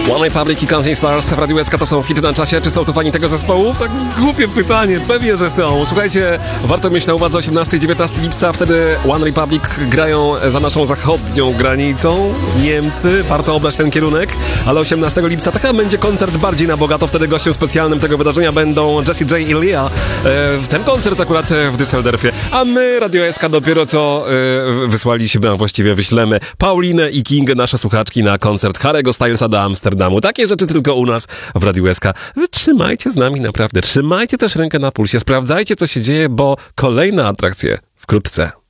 One Republic i Counting Stars w Radiu SK to są hity na czasie. Czy są to fani tego zespołu? Tak głupie pytanie, pewnie, że są. Słuchajcie, warto mieć na uwadze 18 i 19 lipca, wtedy One Republic grają za naszą zachodnią granicą. Niemcy, warto oblać ten kierunek, ale 18 lipca taka będzie koncert bardziej na bogato. Wtedy gościem specjalnym tego wydarzenia będą Jessie J i Lia. Ten koncert akurat w Düsseldorfie. A my, Radio SK, dopiero co wysłaliśmy, a właściwie wyślemy Paulinę i Kingę, nasze słuchaczki, na koncert Harry'ego Stylesa do Amsterdamu. Takie rzeczy tylko u nas w Radiu SK. Wytrzymajcie z nami naprawdę. Trzymajcie też rękę na pulsie. Sprawdzajcie, co się dzieje, bo kolejne atrakcje wkrótce.